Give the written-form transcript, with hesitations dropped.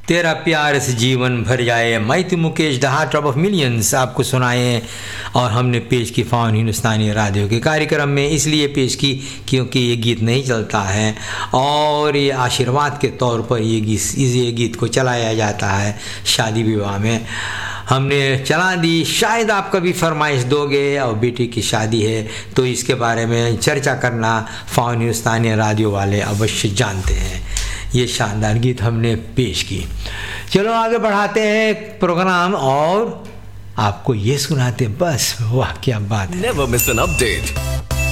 तेरा प्यार से जीवन भर जाए, मैं तो Mukesh the heart of millions आपको सुनाए और हमने पेश की फ़ॉन हिंदुस्तानी रेडियो के कार्यक्रम में। इसलिए पेश की क्योंकि ये गीत नहीं चलता है और ये आशीर्वाद के तौर पर ये गीत को चलाया जाता है शादी विवाह में। हमने चला दी, शायद आप कभी फरमाइश दोगे और बेटी की शादी है तो इसके बारे में चर्चा करना फ़ॉन हिंदुस्तानी रेडियो वाले अवश्य जानते हैं। ये शानदार गीत हमने पेश की। चलो आगे बढ़ाते हैं प्रोग्राम और आपको ये सुनाते, बस वाह क्या बात है। Never miss an update.